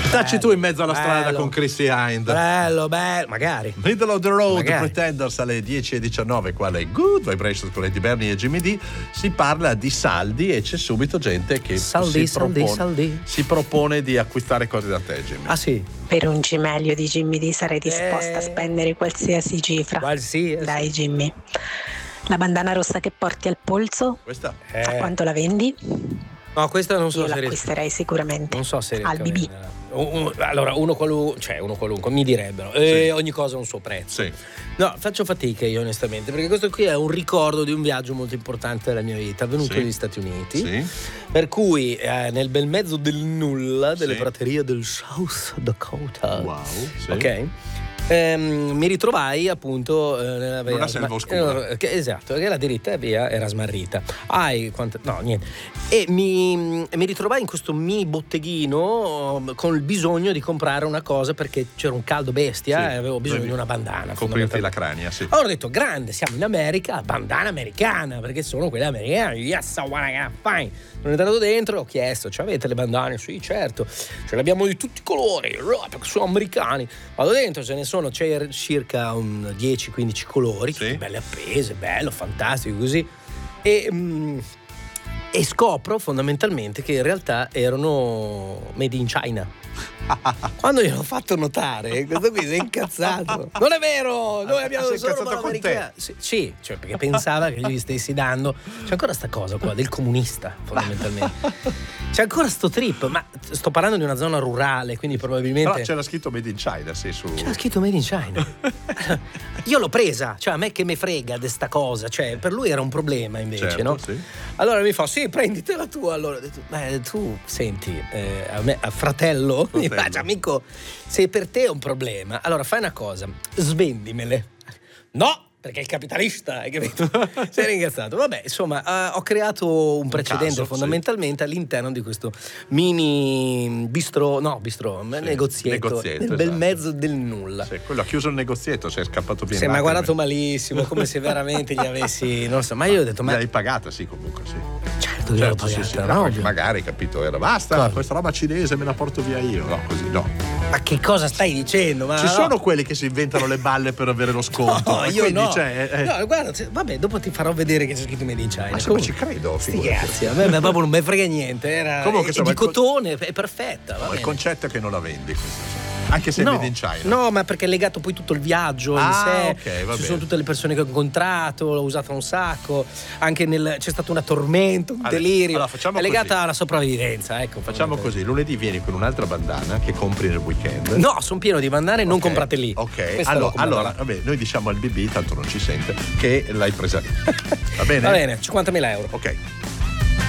Dacci tu in mezzo alla strada bello, con Chrissy Hind. Bello, magari. Middle of the Road, Magari. Pretenders alle 10:19, quale Good Vibrations con Eddie Bernie e Jimmy D. Si parla di saldi e c'è subito gente che Saldi. si propone di acquistare cose da te, Jimmy. Ah sì? Per un gemello di Jimmy D sarei disposta a spendere qualsiasi cifra. Qualsiasi. Dai Jimmy. La bandana rossa che porti al polso, Questa? a quanto la vendi? No, questa non so Io se l'acquisterei sicuramente. Non so se Al BB. Allora, uno qualunque mi direbbero. Ogni cosa ha un suo prezzo. Sì. No, faccio fatica io onestamente, perché questo qui è un ricordo di un viaggio molto importante della mia vita, avvenuto Sì. negli Stati Uniti. Sì. Per cui nel bel mezzo del nulla, delle Sì. praterie del South Dakota. Wow. Sì. Ok. Mi ritrovai appunto nella Una selva oscura. esatto, che la diritta via era smarrita. No, niente. E mi ritrovai in questo mini botteghino con il bisogno di comprare una cosa perché c'era un caldo bestia Sì. e avevo bisogno di una bandana. Coprirti la crania, sì. Allora ho detto, grande, siamo in America, bandana americana, perché sono quelle americane. Yes, I wanna get fine. Sono entrato dentro, ho chiesto, avete le bandane? Sì, certo, ce le abbiamo di tutti i colori, perché sono americani. Vado dentro, ce ne sono circa un 10-15 colori, Sì. tutte belle appese, bello, fantastico, così. E scopro fondamentalmente che in realtà erano made in China. Quando gliel'ho fatto notare, questo qui si è incazzato. Non è vero, noi abbiamo Si è solo incazzato con americana. Sì, cioè perché pensava che gli stessi dando. C'è ancora sta cosa qua del comunista, fondamentalmente. C'è ancora sto trip, ma sto parlando di una zona rurale, quindi probabilmente. Però c'era scritto Made in China, sì, su. C'era scritto Made in China. Io l'ho presa, cioè a me che me frega di sta cosa, cioè per lui era un problema invece, Certo, no? sì. Allora mi fa, sì, prenditela tu. Allora ho detto, tu senti, a fratello, mi faccia, amico, se per te è un problema, allora fai una cosa, svendimele. No! Perché è il capitalista, hai capito? Si era incazzato. Vabbè, insomma, ho creato un precedente caso, fondamentalmente all'interno di questo mini negozietto nel bel esatto. mezzo del nulla. Sì, quello ha chiuso il negozietto, sei scappato via. Si mi ha guardato malissimo, come se veramente gli avessi, non so, ma io ho detto, ma l'hai pagata, sì, comunque, sì. certo che l'ho pagata, sì, no? magari, capito, era basta, Cosa? questa roba cinese me la porto via io. No, così no. Ma che cosa stai dicendo? Ma Ci no. sono quelli che si inventano le balle per avere lo sconto. No, e io quindi, no. Cioè, No, guarda, vabbè, dopo ti farò vedere che c'è scritto Made in China. ma Comunque, ci credo, sti figurati. cazzi, a me proprio non me frega niente. Era Comunque, è insomma, di cotone, è perfetta. Va il bene. concetto è che non la vendi, questo, anche se è No, Made in China. no, ma perché è legato poi tutto il viaggio in sé. Ok, va Ci bene. sono tutte le persone che ho incontrato, l'ho usata un sacco. Anche c'è stato una tormenta, un delirio. Allora, facciamo è legata così. alla sopravvivenza, ecco. Facciamo così, lunedì vieni con un'altra bandana che compri nel weekend. No, sono pieno di bandane, non Ok, comprate lì. Ok, Questa l'ho comprata allora lì. vabbè, noi diciamo al BB, tanto non ci sente, che l'hai presa lì. Va bene? Va bene, 50.000 euro. Ok.